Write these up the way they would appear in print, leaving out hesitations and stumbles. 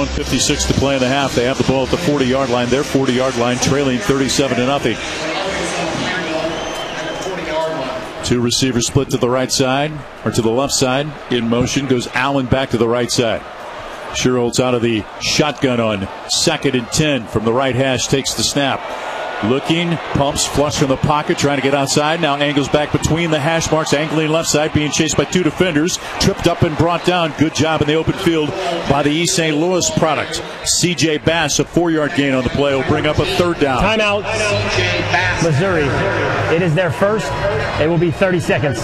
1:56 to play in the half. They have the ball at the 40-yard line. Their 40-yard line, trailing 37-0. Two receivers split to the right side, or to the left side. In motion goes Allen back to the right side. Sherholtz out of the shotgun on 2nd and 10 from the right hash, takes the snap. Looking, pumps, flush from the pocket, trying to get outside. Now angles back between the hash marks, angling left side, being chased by two defenders. Tripped up and brought down. Good job in the open field by the East St. Louis product. C.J. Bass, a 4-yard gain on the play, will bring up a 3rd down. Timeout, Missouri. It is their first. It will be 30 seconds.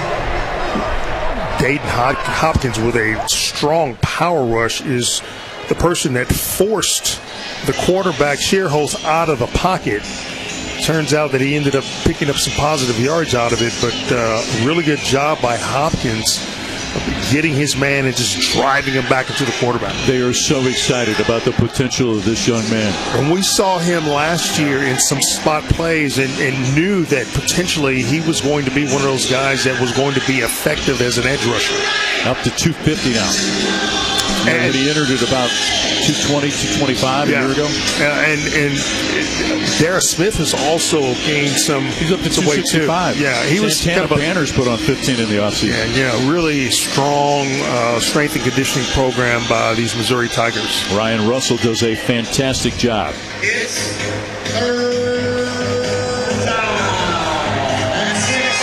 Dayton Hopkins with a strong power rush is the person that forced the quarterback Sherholtz out of the pocket. Turns out that he ended up picking up some positive yards out of it, but really good job by Hopkins getting his man and just driving him back into the quarterback. They are so excited about the potential of this young man. And we saw him last year in some spot plays and knew that potentially he was going to be one of those guys that was going to be effective as an edge rusher. Up to 250 now. And he entered at about 220, 225 a year ago. And Darius Smith has also gained some. He's up to 265. Yeah, he was Santana Banners put on 15 in the offseason. Yeah, really strong strength and conditioning program by these Missouri Tigers. Ryan Russell does a fantastic job. It's 3rd down.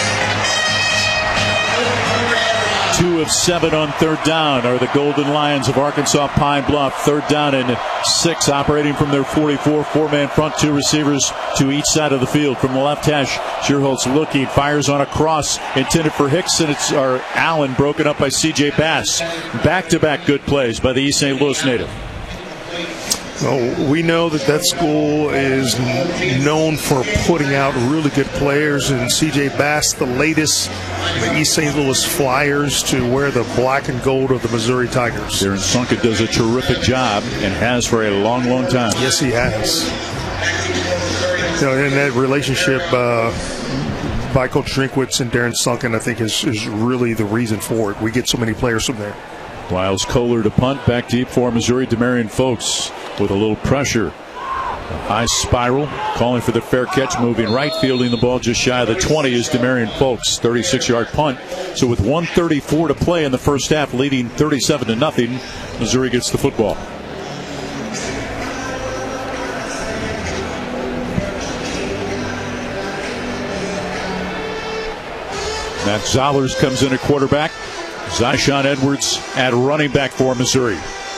2 of 7 on 3rd down are the Golden Lions of Arkansas Pine Bluff. 3rd down and 6, operating from their 44. 4-man front, 2 receivers to each side of the field. From the left hash, Sherholtz looking, fires on a cross intended for Hicks, and it's Allen, broken up by C.J. Bass. Back-to-back good plays by the East St. Louis native. Well, we know that school is known for putting out really good players, and C.J. Bass, the latest, the East St. Louis Flyers, to wear the black and gold of the Missouri Tigers. Darren Sunka does a terrific job and has for a long, long time. Yes, he has. And that relationship by Coach Drinkwitz and Darren Sunken, I think, is really the reason for it. We get so many players from there. Wiles Kohler to punt, back deep for Missouri. Demarion Folks with a little pressure. A high spiral, calling for the fair catch, moving right, fielding the ball just shy of the 20 is Demarion Folks. 36-yard punt. So with 1:34 to play in the first half, leading 37-0, Missouri gets the football. Matt Zollers comes in at quarterback. Zyshawn Edwards at running back for Missouri.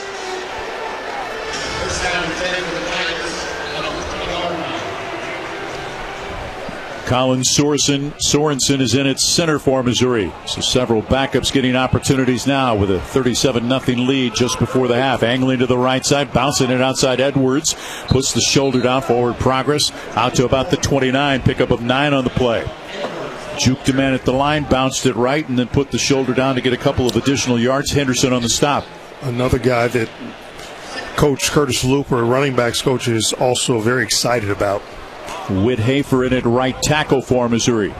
Colin Sorensen is in at center for Missouri. So several backups getting opportunities now with a 37-0 lead just before the half. Angling to the right side, bouncing it outside Edwards. Puts the shoulder down, forward progress. Out to about the 29, pickup of 9 on the play. Juked a man at the line, bounced it right, and then put the shoulder down to get a couple of additional yards. Henderson on the stop. Another guy that Coach Curtis Looper, running backs coach, is also very excited about. Whit Hafer in at right tackle for Missouri.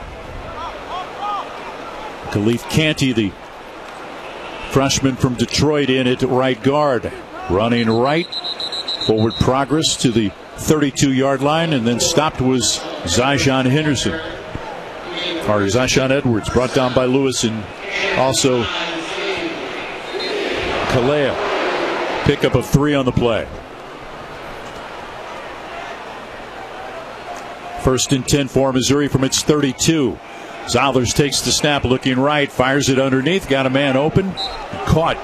Khalif Canty, the freshman from Detroit, in at right guard. Running right, forward progress to the 32-yard line, and then stopped was Zyshawn Henderson. Or Zyshawn Edwards, brought down by Lewis, and also Kalea. Pickup of 3 on the play. 1st and 10 for Missouri from its 32. Zollers takes the snap, looking right, fires it underneath, got a man open, caught.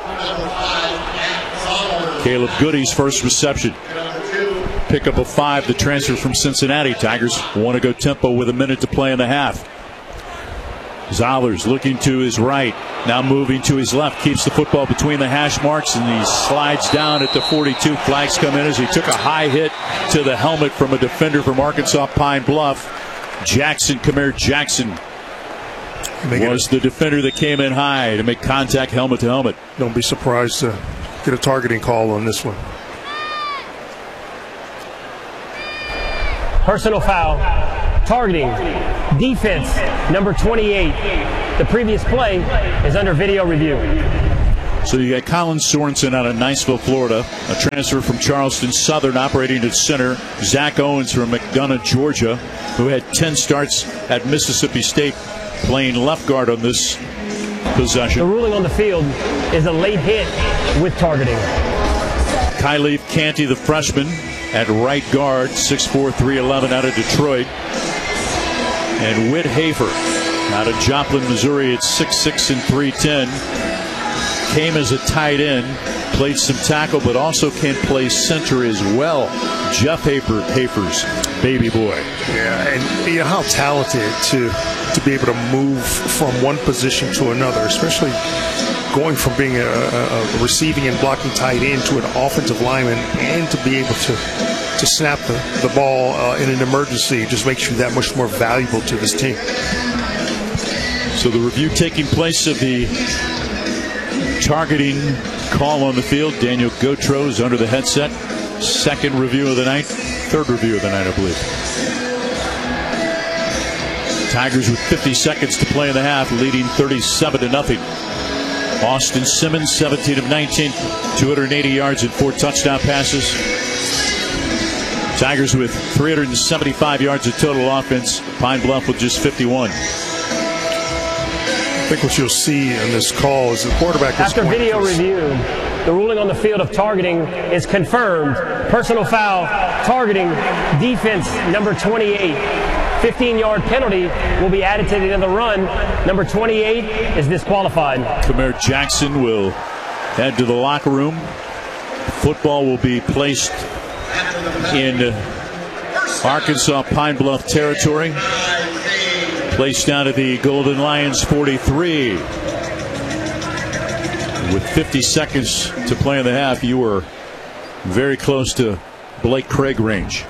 Caleb Goody's first reception. Pickup of 5, the transfer from Cincinnati. Tigers want to go tempo with a minute to play in the half. Zollers looking to his right, now moving to his left, keeps the football between the hash marks, and he slides down at the 42. Flags come in as he took a high hit to the helmet from a defender from Arkansas Pine Bluff. Kamir Jackson was the defender that came in high to make contact helmet to helmet. Don't be surprised to get a targeting call on this one. Personal foul. Targeting. Defense, number 28. The previous play is under video review. So you got Colin Sorensen out of Niceville, Florida, a transfer from Charleston Southern operating at center. Zach Owens from McDonough, Georgia, who had 10 starts at Mississippi State, playing left guard on this possession. The ruling on the field is a late hit with targeting. Kyleif Canty, the freshman, at right guard, 6'4", 311 out of Detroit. And Whit Hafer out of Joplin, Missouri at 6'6" and 310. Came as a tight end, played some tackle, but also can play center as well. Jeff Hafer's baby boy. Yeah, and you know how talented to be able to move from one position to another, especially going from being a receiving and blocking tight end to an offensive lineman, and to be able to snap the ball in an emergency just makes you that much more valuable to this team. So the review taking place of the targeting call on the field. Daniel Gautreaux is under the headset. Second review of the night. Third review of the night, I believe. Tigers with 50 seconds to play in the half, leading 37-0. Austin Simmons, 17 of 19, 280 yards and 4 touchdown passes. Tigers with 375 yards of total offense. Pine Bluff with just 51. I think what you'll see in this call is the quarterback. After video review, the ruling on the field of targeting is confirmed. Personal foul, targeting, defense number 28. 15-yard penalty will be added to the end of the run. Number 28 is disqualified. Kamar Jackson will head to the locker room. Football will be placed in Arkansas Pine Bluff territory. Placed down at the Golden Lions 43. With 50 seconds to play in the half, you were very close to Blake Craig range.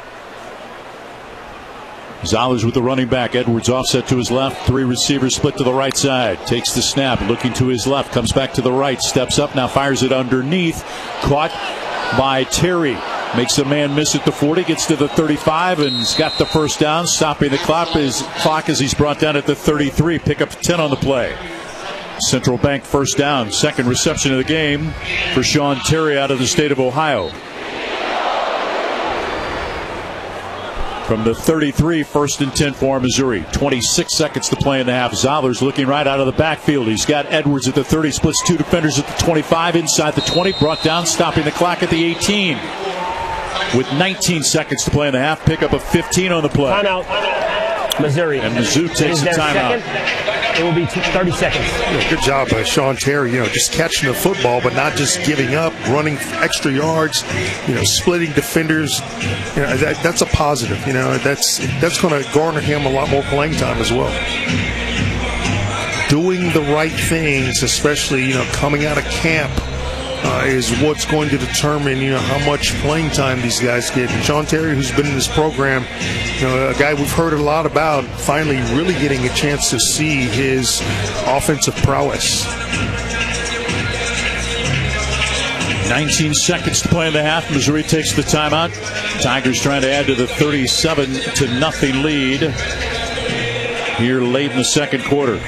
Zollers with the running back. Edwards offset to his left. 3 receivers split to the right side. Takes the snap, looking to his left. Comes back to the right. Steps up, now fires it underneath. Caught by Terry. Makes a man miss at the 40. Gets to the 35 and has got the first down. Stopping the clock as he's brought down at the 33. Pick up 10 on the play. Central Bank first down. Second reception of the game for Sean Terry out of the state of Ohio. From the 33, 1st and 10 for Missouri. 26 seconds to play in the half. Zollers looking right out of the backfield. He's got Edwards at the 30, splits 2 defenders at the 25, inside the 20, brought down, stopping the clock at the 18. With 19 seconds to play in the half, pick up a 15 on the play. Timeout, Missouri. And Mizzou takes the timeout. It will be 30 seconds. Good job by Sean Terry, just catching the football, but not just giving up, running extra yards, splitting defenders. That's a positive. That's going to garner him a lot more playing time as well. Doing the right things, especially, coming out of camp, is what's going to determine, how much playing time these guys get. And Sean Terry, who's been in this program, a guy we've heard a lot about, finally really getting a chance to see his offensive prowess. 19 seconds to play in the half. Missouri takes the timeout. Tigers trying to add to the 37-0 lead here late in the second quarter.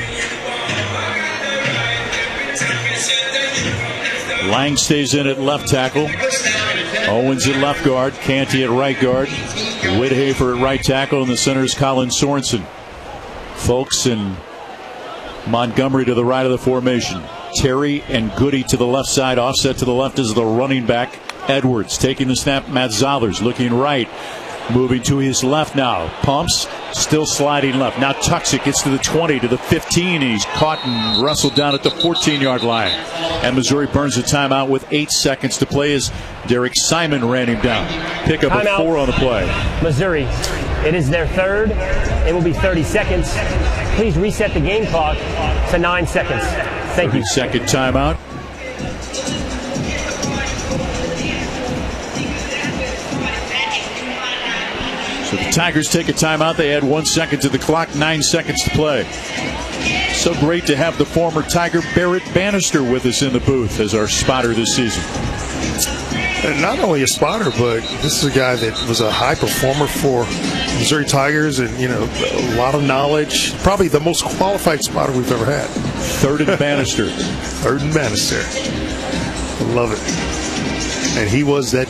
Lang stays in at left tackle. Owens at left guard. Canty at right guard. Whit Hafer at right tackle. And the center is Colin Sorensen. Folks and Montgomery to the right of the formation. Terry and Goody to the left side. Offset to the left is the running back, Edwards. Taking the snap, Matt Zollers looking right. Moving to his left now. Pumps, still sliding left. Now tucks it, gets to the 20, to the 15. He's caught and wrestled down at the 14-yard line. And Missouri burns the timeout with 8 seconds to play as Derek Simon ran him down. Pick up a 4 on the play. Missouri, it is their third. It will be 30 seconds. Please reset the game clock to 9 seconds. Thank you. 30-second timeout. So the Tigers take a timeout. They add 1 second to the clock, 9 seconds to play. So great to have the former Tiger Barrett Bannister with us in the booth as our spotter this season. And not only a spotter, but this is a guy that was a high performer for Missouri Tigers, and a lot of knowledge. Probably the most qualified spotter we've ever had. Third and Bannister. Third and Bannister. Love it. And he was that